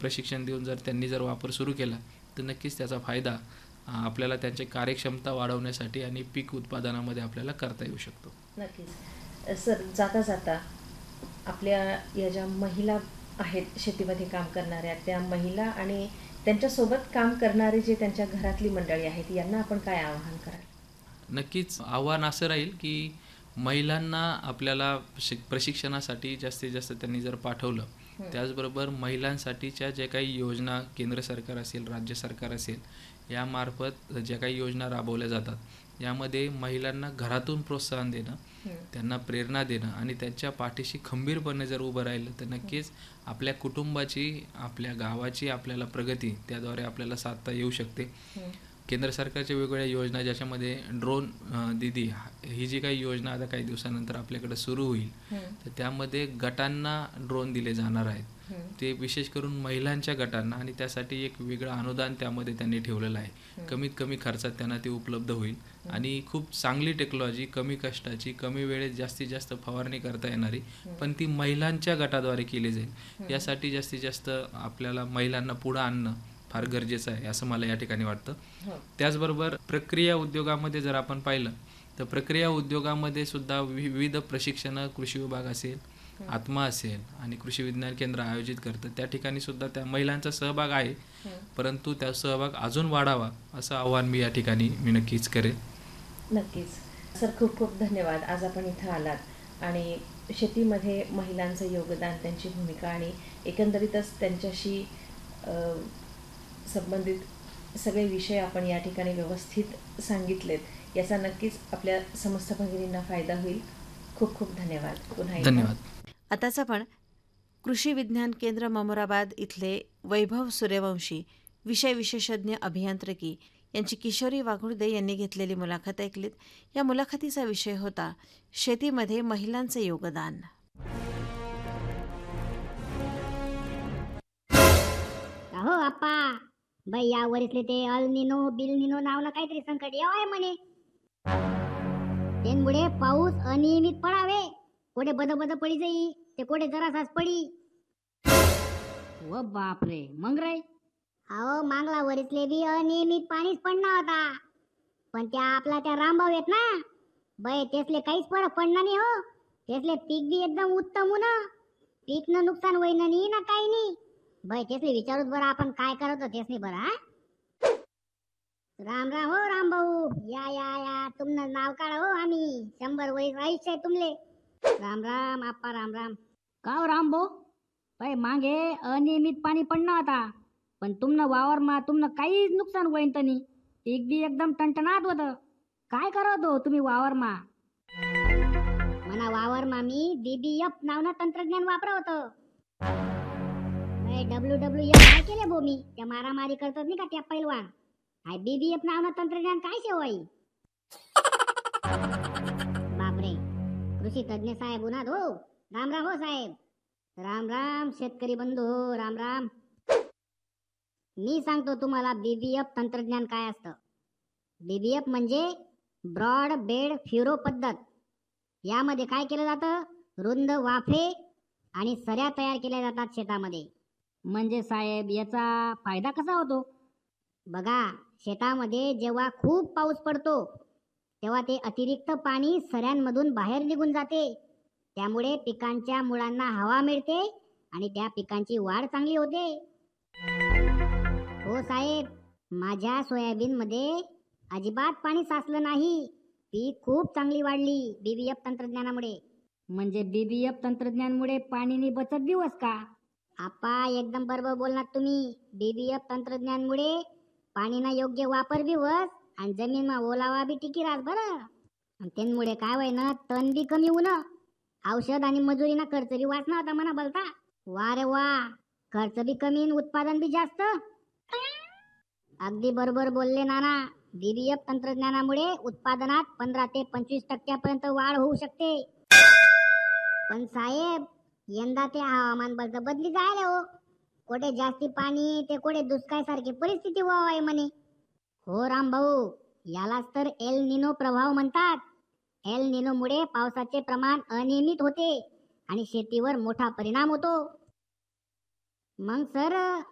प्रशिक्षण देऊन जर त्यांनी जर वापर सुरू केला तर नक्कीच त्याचा फायदा आपल्याला त्यांची कार्यक्षमता वाढवण्यासाठी आणि पीक उत्पादनामध्ये आपल्याला करता येऊ शकतो. नक्कीच सर, जाता जाता आपल्या या ज्या महिला आहेत शेतीमध्ये काम करणाऱ्या, त्या महिला आणि त्यांच्यासोबत काम करणारे जे त्यांच्या घरातली मंडळी आहेत, यांना आपण काय आवाहन कराल? नक्कीच आव्हान असं राहील की महिलांना आपल्याला प्रशिक्षणासाठी जास्तीत जास्त त्यांनी जर पाठवलं, त्याचबरोबर महिलांसाठीच्या ज्या काही योजना केंद्र सरकार असेल, राज्य सरकार असेल, यामार्फत ज्या काही योजना राबवल्या जातात यामध्ये महिलांना घरातून प्रोत्साहन देणं, त्यांना प्रेरणा देणं आणि त्यांच्या पाठीशी खंबीरपणे जर उभं राहिलं तर नक्कीच आपल्या कुटुंबाची, आपल्या गावाची आपल्याला प्रगती त्याद्वारे आपल्याला साधता येऊ शकते. केंद्र सरकारच्या वेगवेगळ्या योजना, ज्याच्यामध्ये ड्रोन दीदी ही जी काही योजना आता काही दिवसानंतर आपल्याकडे सुरू होईल, तर त्यामध्ये गटांना ड्रोन दिले जाणार आहेत. ते विशेष करून महिलांच्या गटांना, आणि त्यासाठी एक वेगळं अनुदान त्यामध्ये त्यांनी ठेवलेलं आहे. कमीत कमी खर्चात त्यांना ते उपलब्ध होईल आणि खूप चांगली टेक्नॉलॉजी, कमी कष्टाची, कमी वेळेत जास्तीत जास्त फवारणी करता येणारी, पण ती महिलांच्या गटाद्वारे केली जाईल. यासाठी जास्तीत जास्त आपल्याला महिलांना पुढं आणणं फार गरजेचं आहे असं मला या ठिकाणी वाटतं. त्याचबरोबर प्रक्रिया उद्योगामध्ये जर आपण पाहिलं तर प्रक्रिया उद्योगामध्ये सुद्धा विविध प्रशिक्षणं कृषी विभाग असेल, आत्मा असेल आणि कृषी विज्ञान केंद्र आयोजित करतं. त्या ठिकाणी सुद्धा त्या महिलांचा सहभाग आहे, परंतु त्या सहभाग अजून वाढावा असं आव्हान मी या ठिकाणी नक्कीच करेन. नक्कीच सर, खूप खूप धन्यवाद. आज आपण इथं आलात आणि शेतीमध्ये महिलांचं योगदान, त्यांची भूमिका आणि एकंदरीतच त्यांच्याशी संबंधित सगळे विषय आपण या ठिकाणी व्यवस्थित सांगितलेत. याचा नक्कीच आपल्या समस्त भगिनींना फायदा होईल. खूप खूप धन्यवाद. पुन्हा धन्यवाद. आताच आपण कृषी विज्ञान केंद्र ममराबाद इथले वैभव सूर्यवंशी, विषय विशेषज्ञ अभियांत्रिकी यांची किशोरी वाघुर्दे यांनी घेतलेली मुलाखत ऐकलीत. या मुलाखतीचा विषय होता शेतीमध्ये महिलांचे योगदान. अहो आप्पा, बाई या वरीसले ते अल निनो बिल निनो नावनं काहीतरी संकट येवाय म्हणे. त्यामुळे पाऊस अनियमित पडावे, कोठे बद बद पडी जाई, ते कोठे जरासाच पडी. व बापरे, मग रे? अहो मागला वरीसले बी अनियमित पाणीच पडणार होता, पण त्या आपला त्या रामभाऊ आहेत ना बाई, तेसले काहीच फरक पडणार नाही हो. तेसले पीक बी एकदम उत्तम होऊन, पीक न नुकसान होईन नाही ना काही नाही. बाई तेसले विचारूच बरं आपण काय करतो तेसले बरं. हा, राम राम हो राम भाऊ, या या या, तुमनं नाव काढा हो, आम्ही 100 वर्ष आयुष्य आहे तुमले. राम राम आप्पा, राम राम. का हो राम भाऊ, बाई मागे अनियमित पाणी पडणं आता, पण तुमनं वावर मा तुमनं काहीच नुकसान होईन तनी, पीक बी एकदम टणटणात होत. काय करत हो तुम्ही वावर मा? म्हणा वावर मा मी BBF नावनं तंत्रज्ञान वापरत होतं. WWF काय केले भो मी, त्या मारामारी करतात नाही का त्या पैलवान, हाय BBF नावनं तंत्रज्ञान काय शेवाई. बापरे, कृषी तज्ञ साहेब उन्हात हो. राम राम हो साहेब. राम राम शेतकरी बंधू हो, राम राम. मी सांगतो तुम्हाला BBF तंत्रज्ञान काय असतं. BBF म्हणजे ब्रॉड बेड फ्युरो पद्धत. यामध्ये काय केलं जातं, रुंद वाफे आणि सऱ्या तयार केल्या जातात शेतामध्ये. म्हणजे साहेब याचा फायदा कसा होतो? बघा, शेतामध्ये जेव्हा खूप पाऊस पडतो तेव्हा ते अतिरिक्त पाणी सऱ्यांमधून बाहेर निघून जाते. त्यामुळे पिकांच्या मुळांना हवा मिळते आणि त्या पिकांची वाढ चांगली होते. हो साहेब, माझ्या सोयाबीन मध्ये अजिबात पाणी साचलं नाही, पीक खूप चांगली वाढली BBF तंत्रज्ञानामुळे. म्हणजे BBF तंत्रज्ञानामुळे पाणीनी बचत दिवस का? आप्पा एकदम बरोबर बोलणार तुम्ही. BBF तंत्रज्ञानामुळे पाणीना योग्य वापर बी वस आणि जमीनमा ओलावा बी टिकी राहत बरं. आणि त्यामुळे काय होय ना, तण बी कमी होऊन औषध आणि मजुरीना खर्च बी वाचना होता म्हणा बोलता. वा रे वा, खर्च बी कमी उत्पादन बी जास्त. अगदी बरोबर बोलले नाना. BBF तंत्रज्ञानामुळे उत्पादनात 15 ते 25% वाढ होऊ शकते. पण साहेब यंदा ते हवामान बदली जायला हो, कोठे जास्ती पाणी ते कोठे दुष्काळासारखी परिस्थिती व्हावी म्हणे. हो राम भाऊ, यालाच तर एल निनो प्रभाव म्हणतात. एल निनो मुळे पावसाचे प्रमाण अनियमित होते आणि शेतीवर मोठा परिणाम होतो. मग सर